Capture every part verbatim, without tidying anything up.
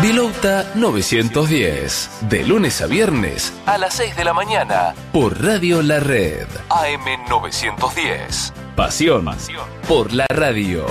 Vilouta novecientos diez, de lunes a viernes a las seis de la mañana, por Radio La Red, A M novecientos diez. Pasión, Pasión por la radio.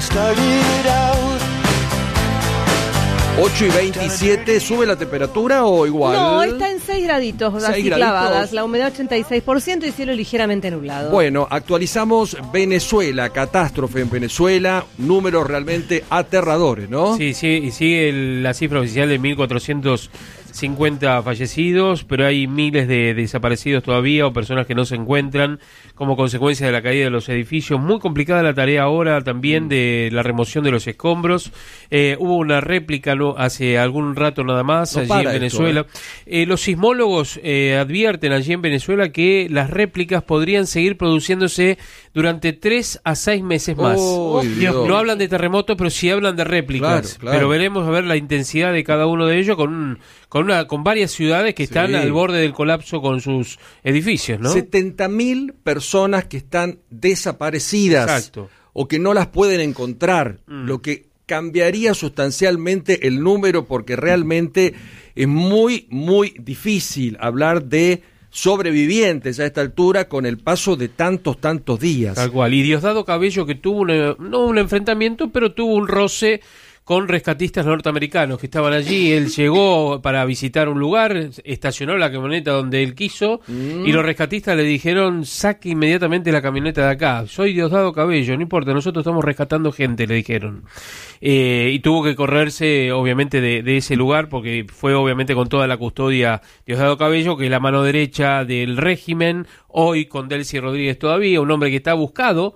ocho y veintisiete, ¿sube la temperatura o igual? No, está en seis graditos, seis así graditos. clavadas, la humedad ochenta y seis por ciento y cielo ligeramente nublado. Bueno, actualizamos Venezuela, catástrofe en Venezuela, números realmente aterradores, ¿no? Sí, sí, y sigue el- la cifra oficial de mil cuatrocientos cincuenta fallecidos, pero hay miles de desaparecidos todavía o personas que no se encuentran como consecuencia de la caída de los edificios. Muy complicada la tarea ahora también de la remoción de los escombros. Eh, hubo una réplica no hace algún rato nada más No allí para en Venezuela. esto, Eh, los sismólogos eh, advierten allí en Venezuela que las réplicas podrían seguir produciéndose durante tres a seis meses más. Oh, Dios. No hablan de terremotos, pero sí hablan de réplicas. Claro, claro. Pero veremos a ver la intensidad de cada uno de ellos con un, con una con varias ciudades que están Sí. al borde del colapso con sus edificios, ¿no? setenta mil personas que están desaparecidas. Exacto. O que no las pueden encontrar, Mm. lo que cambiaría sustancialmente el número porque realmente es muy, muy difícil hablar de sobrevivientes a esta altura con el paso de tantos, tantos días. Tal cual. Y Diosdado Cabello, que tuvo una- no un enfrentamiento, pero tuvo un roce con rescatistas norteamericanos que estaban allí. Él llegó para visitar un lugar, estacionó la camioneta donde él quiso Mm. y los rescatistas le dijeron: saque inmediatamente la camioneta de acá. Soy Diosdado Cabello, no importa, nosotros estamos rescatando gente, le dijeron. Eh, y tuvo que correrse obviamente de, de ese lugar porque fue obviamente con toda la custodia Diosdado Cabello, que es la mano derecha del régimen, hoy con Delcy Rodríguez todavía, un hombre que está buscado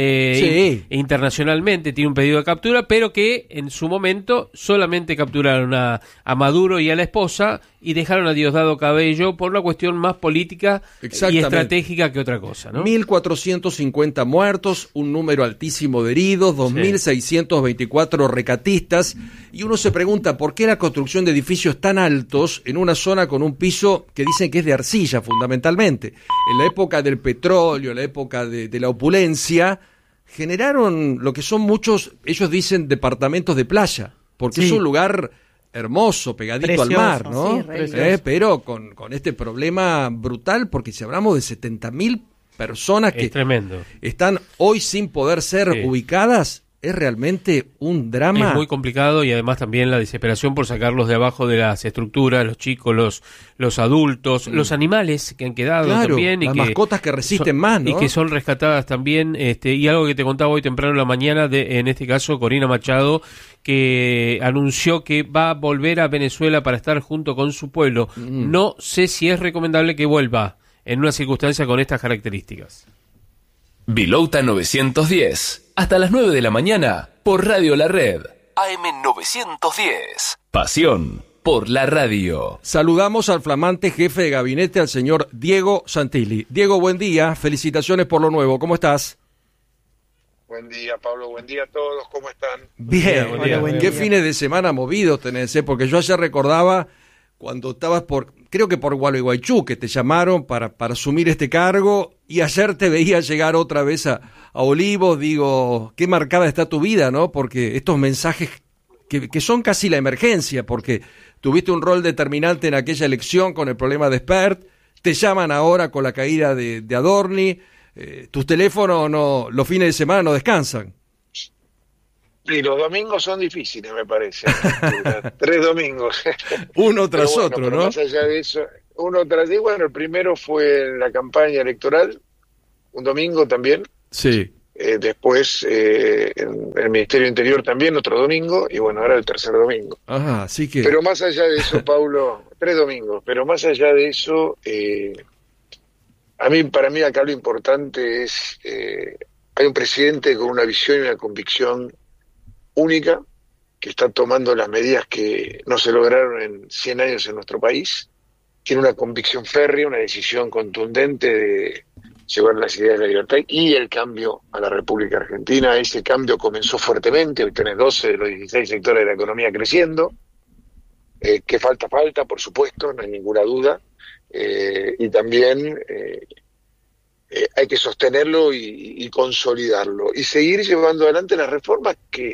eh, Sí. in- internacionalmente, tiene un pedido de captura, pero que en su momento solamente capturaron a, a Maduro y a la esposa y dejaron a Diosdado Cabello por una cuestión más política y Exactamente. estratégica que otra cosa, ¿no? mil cuatrocientos cincuenta muertos, un número altísimo de heridos, dos mil seiscientos veinticuatro recatistas, y uno se pregunta por qué la construcción de edificios tan altos en una zona con un piso que dicen que es de arcilla fundamentalmente. En la época del petróleo, en la época de, de la opulencia, generaron lo que son muchos, ellos dicen, departamentos de playa, porque Sí. es un lugar hermoso, pegadito Precioso, al mar, ¿no? sí, re Eh, pero con, con este problema brutal, porque si hablamos de setenta mil personas que Es tremendo. están hoy sin poder ser Sí. ubicadas, es realmente un drama. Es muy complicado y además también la desesperación por sacarlos de abajo de las estructuras, los chicos, los, los adultos, los animales que han quedado Claro, también. Y las que mascotas que resisten son- más, ¿no? Y que son rescatadas también. Este, y algo que te contaba hoy temprano en la mañana, de, en este caso Corina Machado, que anunció que va a volver a Venezuela para estar junto con su pueblo. Mm. No sé si es recomendable que vuelva en una circunstancia con estas características. Vilouta novecientos diez, hasta las nueve de la mañana, por Radio La Red, A M novecientos diez. Pasión por la radio. Saludamos al flamante jefe de gabinete, al señor Diego Santilli. Diego, buen día, felicitaciones por lo nuevo, ¿cómo estás? Buen día, Pablo. Buen día a todos. ¿Cómo están? Bien, buen día, buen qué día. fines de semana movidos tenés, ¿eh? Porque yo ayer recordaba cuando estabas por, creo que por Gualeguaychú, que te llamaron para, para asumir este cargo, y ayer te veía llegar otra vez a, a Olivos. Digo, qué marcada está tu vida, ¿no? Porque estos mensajes que, que son casi la emergencia, porque tuviste un rol determinante en aquella elección con el problema de Spert, te llaman ahora con la caída de, de Adorni, eh, tus teléfonos no, los fines de semana no descansan. Y los domingos son difíciles, me parece. Tres domingos. Uno Pero tras bueno, otro, pero ¿no? Más allá de eso, uno tras de bueno, el primero fue en la campaña electoral, un domingo también. Sí. Eh, después eh, en el Ministerio Interior también, otro domingo. Y bueno, ahora el tercer domingo. Ajá, así que... Pero más allá de eso, Paulo, tres domingos. Pero más allá de eso, eh, a mí, para mí acá lo importante es, eh, hay un presidente con una visión y una convicción única, que está tomando las medidas que no se lograron en cien años en nuestro país. Tiene una convicción férrea, una decisión contundente de llevar las ideas de la libertad y el cambio a la República Argentina. Ese cambio comenzó fuertemente, hoy tenés doce de los dieciséis sectores de la economía creciendo. Eh, que falta, falta, por supuesto, no hay ninguna duda. Eh, y también eh, eh, hay que sostenerlo y, y consolidarlo. Y seguir llevando adelante las reformas que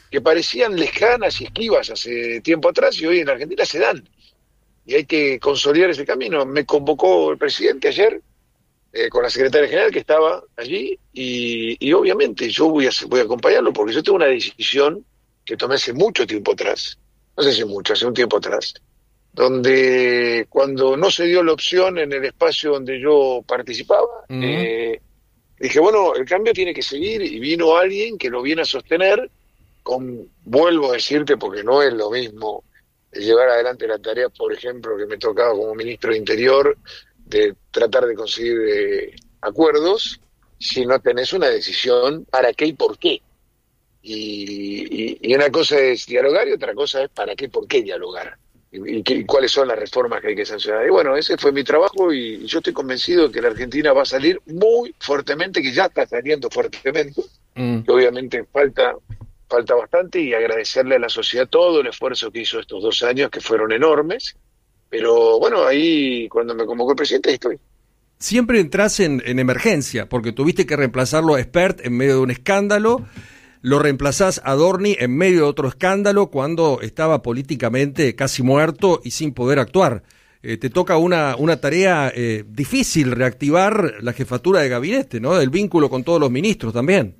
que parecían lejanas y esquivas hace tiempo atrás y hoy en Argentina se dan. Y hay que consolidar ese camino. Me convocó el presidente ayer eh, con la secretaria general que estaba allí y, y obviamente yo voy a, voy a acompañarlo porque yo tengo una decisión que tomé hace mucho tiempo atrás, no sé si mucho, hace un tiempo atrás, donde cuando no se dio la opción en el espacio donde yo participaba, uh-huh. eh, dije, bueno, el cambio tiene que seguir y vino alguien que lo viene a sostener con, vuelvo a decirte porque no es lo mismo llevar adelante la tarea, por ejemplo, que me tocaba como ministro de Interior, de tratar de conseguir eh, acuerdos, si no tenés una decisión para qué y por qué. Y, y, y una cosa es dialogar y otra cosa es para qué y por qué dialogar. Y, y, y cuáles son las reformas que hay que sancionar. Y bueno, ese fue mi trabajo y, y yo estoy convencido de que la Argentina va a salir muy fuertemente, que ya está saliendo fuertemente, mm. que obviamente falta... falta bastante y agradecerle a la sociedad todo el esfuerzo que hizo estos dos años, que fueron enormes, pero bueno, ahí cuando me convocó el presidente, ahí estoy. Siempre entras en, en emergencia, porque tuviste que reemplazarlo a Espert en medio de un escándalo, lo reemplazás a Adorni en medio de otro escándalo cuando estaba políticamente casi muerto y sin poder actuar. Eh, te toca una, una tarea eh, difícil, reactivar la jefatura de gabinete, ¿no? El vínculo con todos los ministros también.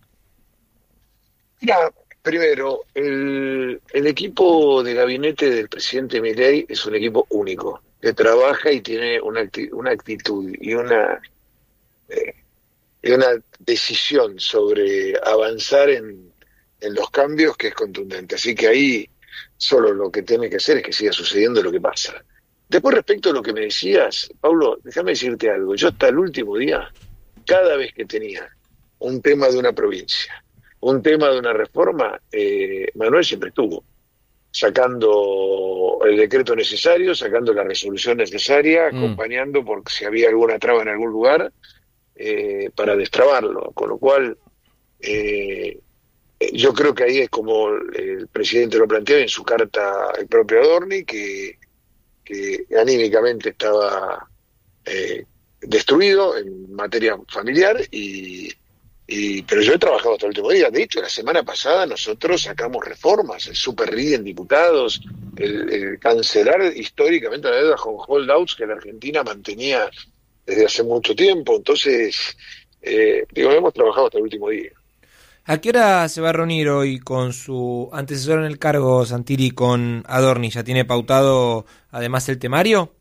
Mira, primero, el, el equipo de gabinete del presidente Milei es un equipo único, que trabaja y tiene una, una actitud y una, eh, y una decisión sobre avanzar en, en los cambios que es contundente. Así que ahí solo lo que tiene que hacer es que siga sucediendo lo que pasa. Después, respecto a lo que me decías, Pablo, déjame decirte algo. Yo hasta el último día, cada vez que tenía un tema de una provincia, un tema de una reforma, eh, Manuel siempre estuvo, sacando el decreto necesario, sacando la resolución necesaria, mm. acompañando por si había alguna traba en algún lugar, eh, para destrabarlo. Con lo cual, eh, yo creo que ahí es como el presidente lo planteó en su carta el propio Adorni, que, que anímicamente estaba eh, destruido en materia familiar y... Y, pero yo he trabajado hasta el último día. De hecho, la semana pasada nosotros sacamos reformas, el super R I D en diputados, el, el cancelar históricamente la deuda con holdouts que la Argentina mantenía desde hace mucho tiempo. Entonces, eh, digo, hemos trabajado hasta el último día. ¿A qué hora se va a reunir hoy con su antecesor en el cargo, Santilli, con Adorni? ¿Ya tiene pautado además el temario?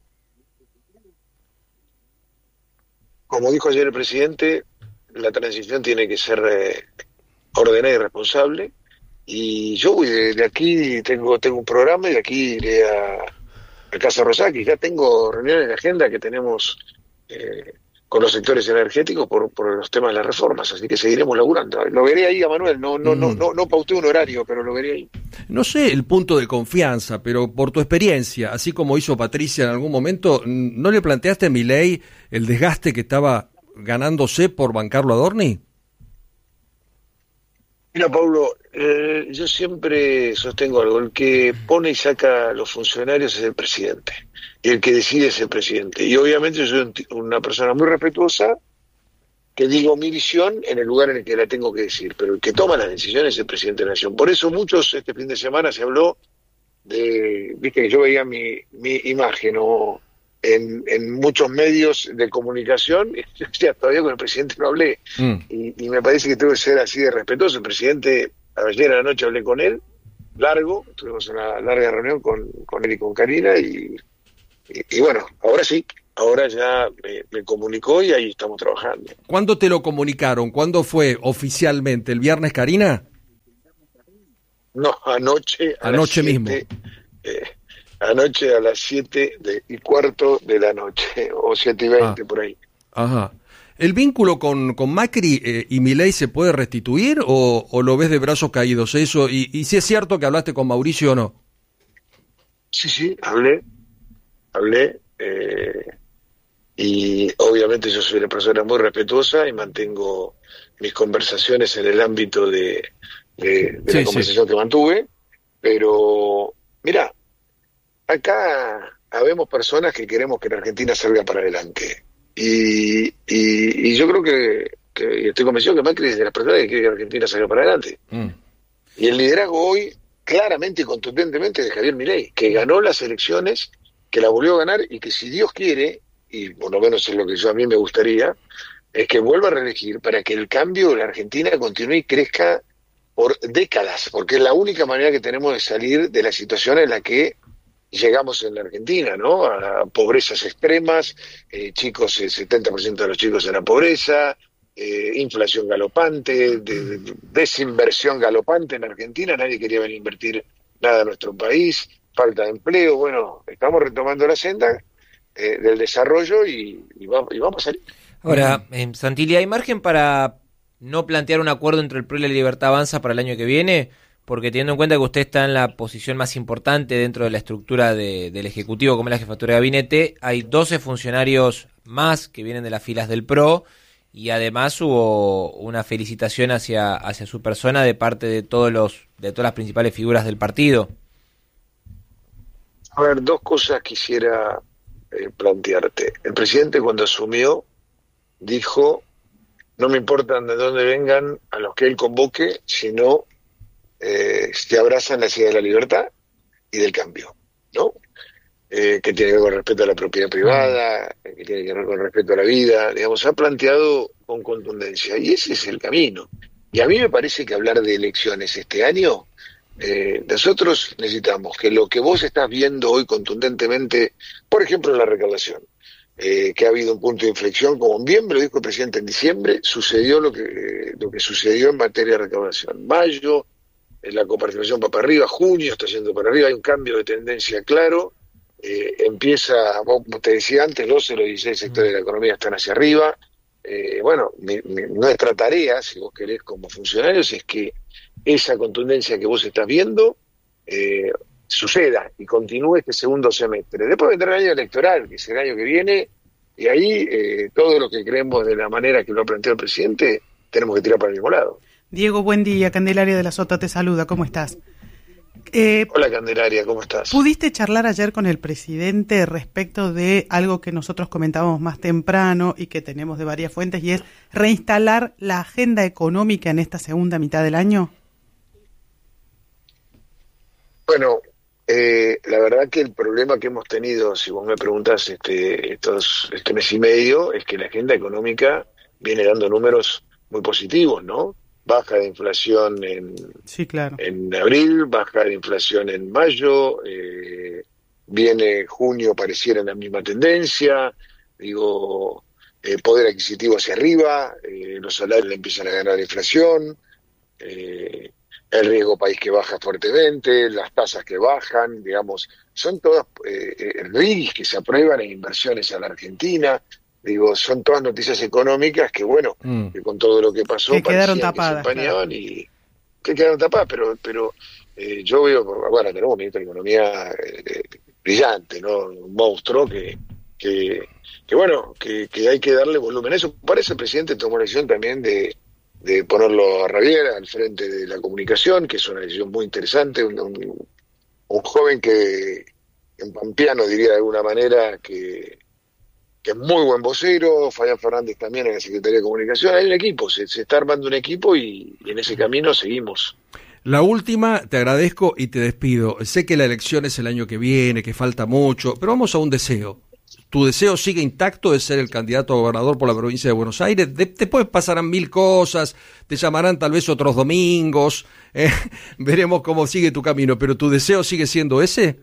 Como dijo ayer el presidente, la transición tiene que ser eh, ordenada y responsable, y yo voy de, de aquí, tengo tengo un programa y de aquí iré a, a Casa Rosada, que ya tengo reuniones de agenda que tenemos eh, con los sectores energéticos por, por los temas de las reformas, así que seguiremos laburando. Lo veré ahí a Manuel, no no mm. no no no pauté un horario, pero lo veré ahí. No sé el punto de confianza, pero por tu experiencia, así como hizo Patricia en algún momento, ¿no le planteaste a Milei el desgaste que estaba ganándose por bancarlo a Adorni? Mira, Pablo, eh, yo siempre sostengo algo: el que pone y saca a los funcionarios es el presidente, y el que decide es el presidente. Y obviamente yo soy una persona muy respetuosa, que digo mi visión en el lugar en el que la tengo que decir, pero el que toma las decisiones es el presidente de la Nación. Por eso muchos, este fin de semana se habló de, viste que yo veía mi, mi imagen o En, en muchos medios de comunicación, ya todavía con el presidente no hablé, mm. y, y me parece que tengo que ser así de respetuoso. El presidente, ayer a la noche hablé con él, largo, tuvimos una larga reunión con, con él y con Karina, y, y, y bueno, ahora sí, ahora ya me, me comunicó y ahí estamos trabajando. ¿Cuándo te lo comunicaron? ¿Cuándo fue oficialmente? ¿El viernes, Karina? No, anoche. Anoche mismo. Eh, Anoche a las siete y cuarto de la noche, o siete y veinte, ah, por ahí. Ajá. ¿El vínculo con, con Macri eh, y Milei se puede restituir o, o lo ves de brazos caídos eso? Y, y si es cierto que hablaste con Mauricio o no. Sí, sí, hablé, hablé, eh, y obviamente yo soy una persona muy respetuosa y mantengo mis conversaciones en el ámbito de, de, de sí, la conversación sí. que mantuve, pero mira, acá habemos personas que queremos que la Argentina salga para adelante. Y, y, y yo creo que, que estoy convencido que Macri es de las personas que quiere que la Argentina salga para adelante. Mm. Y el liderazgo hoy, claramente y contundentemente, de Javier Milei, que ganó las elecciones, que la volvió a ganar y que si Dios quiere, y por lo menos es lo que yo a mí me gustaría, es que vuelva a reelegir para que el cambio en la Argentina continúe y crezca por décadas, porque es la única manera que tenemos de salir de la situación en la que llegamos en la Argentina, ¿no? A pobrezas extremas, eh, chicos, el setenta por ciento de los chicos en la pobreza, eh, inflación galopante, de, de, desinversión galopante en Argentina, nadie quería venir a invertir nada en nuestro país, falta de empleo, bueno, estamos retomando la senda eh, del desarrollo y, y, va, y vamos a salir. Ahora, eh, Santilli, ¿hay margen para no plantear un acuerdo entre el P R O y la Libertad Avanza para el año que viene? Porque teniendo en cuenta que usted está en la posición más importante dentro de la estructura de, del Ejecutivo, como es la jefatura de gabinete, hay doce funcionarios más que vienen de las filas del P R O y además hubo una felicitación hacia, hacia su persona de parte de todos los de todas las principales figuras del partido. A ver, dos cosas quisiera eh, plantearte. El presidente cuando asumió dijo: no me importan de dónde vengan a los que él convoque, sino eh, se abrazan las ideas de la libertad y del cambio, ¿no? Eh, que tiene que ver con respeto a la propiedad privada, eh, que tiene que ver con respeto a la vida, digamos, ha planteado con contundencia, y ese es el camino. Y a mí me parece que hablar de elecciones este año, eh, nosotros necesitamos que lo que vos estás viendo hoy contundentemente, por ejemplo, la recaudación, Eh, que ha habido un punto de inflexión, como bien me lo dijo el presidente en diciembre, sucedió lo que eh, lo que sucedió en materia de recaudación. Mayo, eh, la coparticipación va para arriba, junio está yendo para arriba, hay un cambio de tendencia claro, eh, empieza, como te decía antes, los doce de los dieciséis sectores de la economía están hacia arriba. Eh, bueno, mi, mi, nuestra tarea, si vos querés como funcionarios, es que esa contundencia que vos estás viendo eh, suceda y continúe este segundo semestre. Después vendrá el año electoral, que es el año que viene, y ahí eh, todo lo que creemos de la manera que lo ha planteado el presidente, tenemos que tirar para el mismo lado. Diego, buen día. Candelaria de la Sota te saluda. ¿Cómo estás? Eh, Hola Candelaria, ¿cómo estás? ¿Pudiste charlar ayer con el presidente respecto de algo que nosotros comentábamos más temprano y que tenemos de varias fuentes, y es reinstalar la agenda económica en esta segunda mitad del año? Bueno, Eh, la verdad que el problema que hemos tenido, si vos me preguntás este, estos, este mes y medio, es que la agenda económica viene dando números muy positivos, ¿no? Baja de inflación en, sí, claro. en abril, baja de inflación en mayo, eh, viene junio pareciera en la misma tendencia, digo, eh, poder adquisitivo hacia arriba, eh, los salarios le empiezan a ganar la inflación, eh, el riesgo país que baja fuertemente, las tasas que bajan, digamos, son todas eh, R I Gs que se aprueban en inversiones a la Argentina, digo, son todas noticias económicas que, bueno, mm. que con todo lo que pasó, que quedaron tapadas, que se empañaban, claro. y que quedaron tapadas, pero pero eh, yo veo, bueno, tenemos un ministro de Economía eh, brillante, ¿no? Un monstruo que, que, que bueno, que, que hay que darle volumen a eso. Parece el presidente tomó la decisión también de de ponerlo a Raviera al frente de la comunicación, que es una decisión muy interesante, un, un, un joven que, en pampeano diría de alguna manera, que, que es muy buen vocero, Fabián Fernández también en la Secretaría de Comunicación, hay un equipo, se, se está armando un equipo y, y en ese camino seguimos. La última, te agradezco y te despido. Sé que la elección es el año que viene, que falta mucho, pero vamos a un deseo. ¿Tu deseo sigue intacto de ser el candidato a gobernador por la provincia de Buenos Aires? De, después pasarán mil cosas, te llamarán tal vez otros domingos, eh, veremos cómo sigue tu camino, pero ¿tu deseo sigue siendo ese?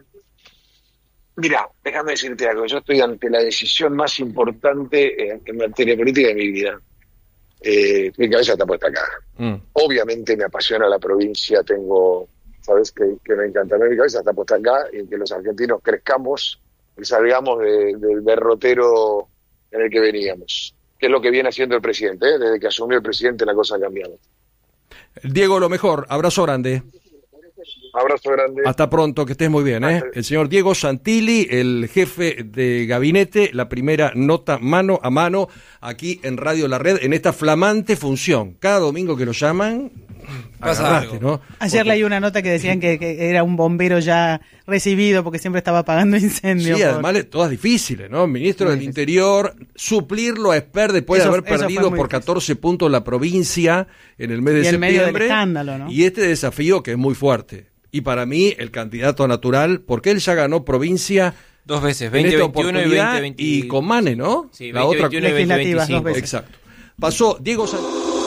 Mira, déjame decirte algo, yo estoy ante la decisión más importante en, en materia política de mi vida. Eh, mi cabeza está puesta acá. Mm. Obviamente me apasiona la provincia, tengo, sabes que, que me encanta, mi cabeza está puesta acá y que los argentinos crezcamos y salgamos de, del derrotero en el que veníamos, que es lo que viene haciendo el presidente, ¿eh? Desde que asumió el presidente la cosa ha cambiado. Diego, lo mejor, abrazo grande. Abrazo grande. Hasta pronto, que estés muy bien, ¿eh? El señor Diego Santilli, el jefe de gabinete, la primera nota mano a mano aquí en Radio La Red, en esta flamante función. Cada domingo que lo llaman, agarraste, ¿no? Ayer Porque... leí una nota que decían que, que era un bombero ya recibido porque siempre estaba apagando incendios. Sí, por... además todas difíciles, ¿no? Ministro muy del difícil. Interior, suplirlo a Esper después Eso- de haber eso fue perdido muy por difícil. catorce puntos la provincia en el mes de Y en medio del septiembre. escándalo, ¿no? Y este desafío que es muy fuerte. Y para mí, el candidato natural, porque él ya ganó provincia Dos veces, en veinte esta veintiuno y oportunidad veinte veinte. y con Mane, ¿no? Sí, la veinte otra veintiuno y veinte Legislativas, dos veinticinco. veces. Exacto. Pasó Diego San...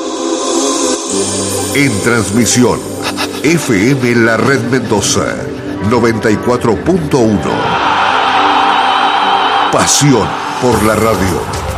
En transmisión, F M La Red Mendoza, noventa y cuatro punto uno. Pasión por la radio.